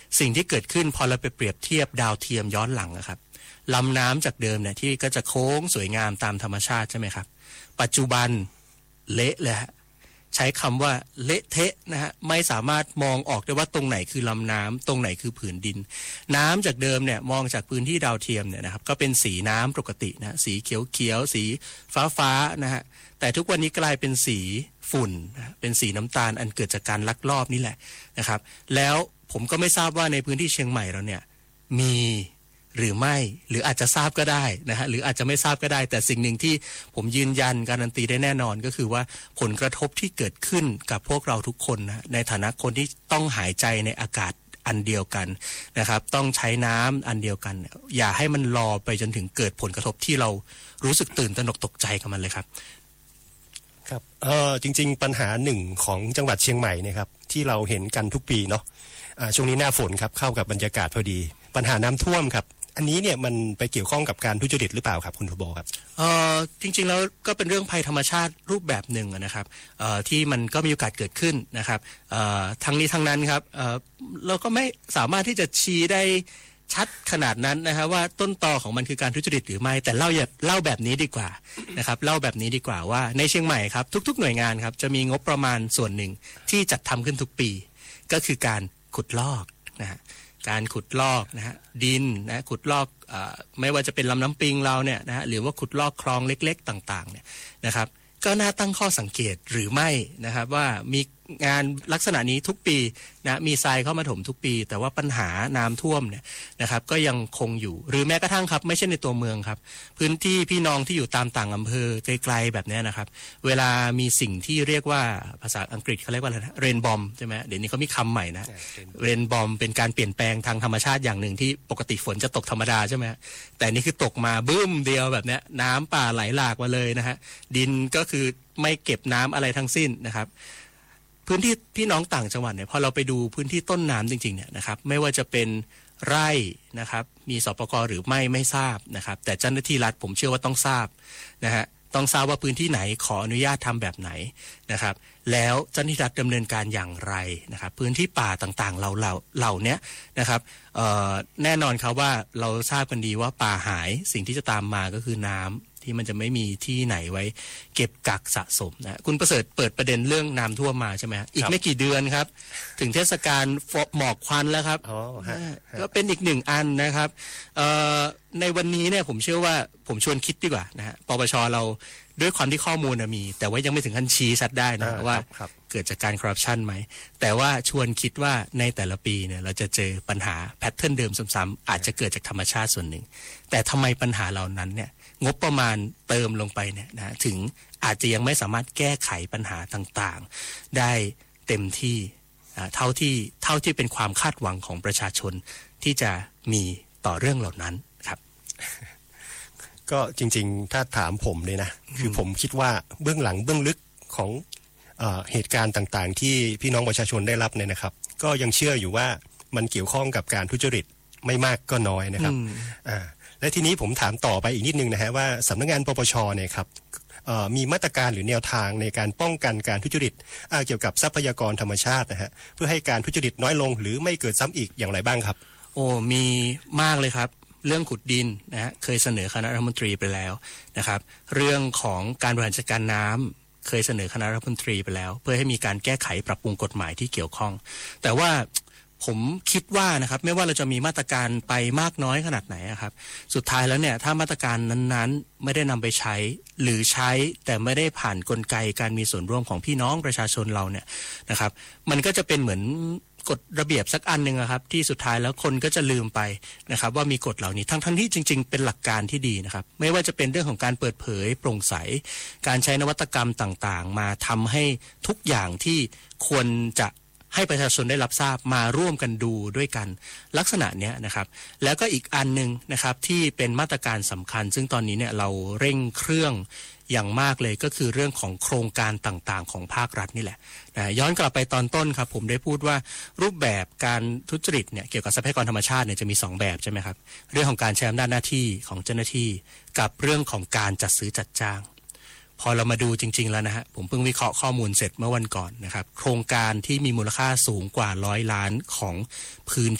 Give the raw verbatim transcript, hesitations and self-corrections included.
สิ่งที่เกิดขึ้นพอเราไปเปรียบเทียบดาวเทียมย้อนหลังนะครับลำน้ำจากเดิมเนี่ยที่ก็จะโค้งสวยงามตามธรรมชาติใช่ไหมครับปัจจุบันเละเลยฮะใช้คำว่าเละเทะนะฮะไม่สามารถมองออกได้ว่าตรงไหนคือลำน้ำตรงไหนคือผืนดินน้ำจากเดิมเนี่ยมองจากพื้นที่ดาวเทียมเนี่ยนะครับก็เป็นสีน้ำปกตินะสีเขียวเขียวสีฟ้าฟ้านะฮะแต่ทุกวันนี้กลายเป็นสีฝุ่นนะเป็นสีน้ำตาลอันเกิดจากการลักลอบนี่แหละนะครับแล้วผมก็ไม่ทราบว่าในพื้นที่เชียงใหม่เราเนี่ยมีหรือไม่หรืออาจจะทราบก็ได้นะฮะหรืออาจจะไม่ทราบก็ได้แต่สิ่งหนึ่งที่ผมยืนยันการันตีได้แน่นอนก็คือว่าผลกระทบที่เกิดขึ้นกับพวกเราทุกคนนะในฐานะคนที่ต้องหายใจในอากาศอันเดียวกันนะครับต้องใช้น้ำอันเดียวกันอย่าให้มันรอไปจนถึงเกิดผลกระทบที่เรารู้สึกตื่นตระหนกตกใจกับมันเลยครับครับเออจริงๆปัญหาหนึ่งของจังหวัดเชียงใหม่เนี่ยครับที่เราเห็นกันทุกปีเนาะอ่าช่วงนี้หน้าฝนครับเข้ากับบรรยากาศพอดีปัญหาน้ำท่วมครับอันนี้เนี่ยมันไปเกี่ยวข้องกับการทุจริตหรือเปล่าครับคุณทูโบครับเอ่อจริงๆแล้วก็เป็นเรื่องภัยธรรมชาติรูปแบบหนึ่งนะครับเอ่อที่มันก็มีโอกาสเกิดขึ้นนะครับเอ่อทั้งนี้ทั้งนั้นครับเอ่อเราก็ไม่สามารถที่จะชี้ได้ชัดขนาดนั้นนะครับว่าต้นตอของมันคือการทุจริตหรือไม่แต่เล่าอย่าเล่าแบบนี้ดีกว่านะครับเล่าแบบนี้ดีกว่าว่าในเชียงใหม่ครับทุกๆหน่วยงานครับจะมีงบประมาณส่วนหนึ่งที่จัดทำขึ้นทุกปีก็คือการขุดลอกนะฮะการขุดลอกนะฮะดินนะขุดลอกเอ่อไม่ว่าจะเป็นลำน้ำปิงเราเนี่ยนะฮะหรือว่าขุดลอกคลองเล็กๆต่างๆเนี่ยนะครับก็น่าตั้งข้อสังเกตหรือไม่นะครับว่ามีงานลักษณะนี้ทุกปีนะมีทรายเข้ามาถมทุกปีแต่ว่าปัญหาน้ำท่วมเนี่ยนะครับก็ยังคงอยู่หรือแม้กระทั่งครับไม่ใช่ในตัวเมืองครับพื้นที่พี่น้องที่อยู่ตามต่างอำเภอไกลๆแบบนี้นะครับเวลามีสิ่งที่เรียกว่าภาษาอังกฤษเขาเรียกว่าอะไรนะเรนบอมใช่ไหมเดี๋ยวนี้เขามีคำใหม่นะเรนบอมเป็นการเปลี่ยนแปลงทางธรรมชาติอย่างหนึ่งที่ปกติฝนจะตกธรรมดาใช่ไหมแต่นี่คือตกมาบึ้มเดียวแบบนี้น้ำป่าไหลหลากมาเลยนะฮะดินก็คือไม่เก็บน้ำอะไรทั้งสิ้นนะครับพื้นที่พี่น้องต่างจังหวัดเนี่ยพอเราไปดูพื้นที่ต้นน้ำจริงๆเนี่ยนะครับไม่ว่าจะเป็นไร่นะครับมีสปก.หรือไม่ไม่ทราบนะครับแต่เจ้าหน้าที่รัฐผมเชื่อว่าต้องทราบนะฮะต้องทราบว่าพื้นที่ไหนขออนุญาตทำแบบไหนนะครับแล้วเจ้าหน้าที่รัฐดำเนินการอย่างไรนะครับพื้นที่ป่าต่างๆเราเหล่าเหล่านี้นะครับแน่นอนครับว่าเราทราบกันดีว่าป่าหายสิ่งที่จะตามมาก็คือน้ำที่มันจะไม่มีที่ไหนไว้เก็บกักสะสมนะคุณประเสริฐเปิดประเด็นเรื่องน้ำท่วมมาใช่ไหมอีกไม่กี่เดือนครับถึงเทศกาลหมอกควันแล้วครับก็เป็นอีกหนึ่งอันนะครับในวันนี้เนี่ยผมเชื่อว่าผมชวนคิดดีกว่านะฮะปปชเราด้วยความที่ข้อมูลมีแต่ว่ายังไม่ถึงขั้นชี้ชัดได้นะว่าเกิดจากการคอร์รัปชันไหมแต่ว่าชวนคิดว่าในแต่ละปีเนี่ยเราจะเจอปัญหาแพทเทิร์นเดิมซ้ำๆอาจจะเกิดจากธรรมชาติส่วนหนึ่งแต่ทำไมปัญหาเหล่านั้นเนี่ยงบประมาณเติมลงไปเนี่ยนะถึงอาจจะยังไม่สามารถแก้ไขปัญหาต่างๆได้เต็มที่เท่าที่เท่าที่เป็นความคาดหวังของประชาชนที่จะมีต่อเรื่องเหล่านั้นครับก็จริงๆถ้าถามผมเลยนะคือผมคิดว่าเบื้องหลังเบื้องลึกของเอ่อเหตุการณ์ต่างๆที่พี่น้องประชาชนได้รับเนี่ยนะครับก็ยังเชื่ออยู่ว่ามันเกี่ยวข้องกับการทุจริตไม่มากก็น้อยนะครับอ่าและทีนี้ผมถามต่อไปอีกนิดนึงนะฮะว่าสำนักงานปปชเนี่ยครับมีมาตรการหรือแนวทางในการป้องกันการทุจริตเกี่ยวกับทรัพยากรธรรมชาตินะฮะเพื่อให้การทุจริตน้อยลงหรือไม่เกิดซ้ำอีกอย่างไรบ้างครับโอ้มีมากเลยครับเรื่องขุดดินนะฮะเคยเสนอคณะรัฐมนตรีไปแล้วนะครับเรื่องของการบริหารจัดการน้ำเคยเสนอคณะรัฐมนตรีไปแล้วเพื่อให้มีการแก้ไขปรับปรุงกฎหมายที่เกี่ยวข้องแต่ว่าผมคิดว่านะครับไม่ว่าเราจะมีมาตรการไปมากน้อยขนาดไหนครับสุดท้ายแล้วเนี่ยถ้ามาตรการนั้นๆไม่ได้นำไปใช้หรือใช้แต่ไม่ได้ผ่านกลไกการมีส่วนร่วมของพี่น้องประชาชนเราเนี่ยนะครับมันก็จะเป็นเหมือนกฎระเบียบสักอันหนึ่งครับที่สุดท้ายแล้วคนก็จะลืมไปนะครับว่ามีกฎเหล่านี้ทั้งทั้งที่จริงๆเป็นหลักการที่ดีนะครับไม่ว่าจะเป็นเรื่องของการเปิดเผยโปร่งใสการใช้นวัตกรรมต่างๆมาทำให้ทุกอย่างที่ควรจะให้ประชาชนได้รับทราบมาร่วมกันดูด้วยกันลักษณะเนี้ยนะครับแล้วก็อีกอันนึงนะครับที่เป็นมาตรการสำคัญซึ่งตอนนี้เนี่ยเราเร่งเครื่องอย่างมากเลยก็คือเรื่องของโครงการต่างๆของภาครัฐนี่แหละนะย้อนกลับไปตอนต้นครับผมได้พูดว่ารูปแบบการทุจริตเนี่ยเกี่ยวกับทรัพยากรธรรมชาติเนี่ยจะมีสองแบบใช่ไหมครับเรื่องของการใช้อำนาจหน้าที่ของเจ้าหน้าที่กับเรื่องของการจัดซื้อจัดจ้างพอเรามาดูจริงๆแล้วนะฮะผมเพิ่งวิเคราะห์ข้อมูลเสร็จเมื่อวันก่อนนะครับโครงการที่มีมูลค่าสูงกว่าร้อยล้านของพื้น